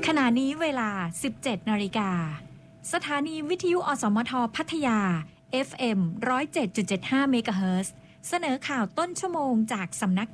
ขณะนี้เวลา 17 นาฬิกาสถานีวิทยุอสมทพัทยา FM 107.75 เมกะเฮิรตซ์เสนอข่าวต้นชั่วโมงจากสำนัก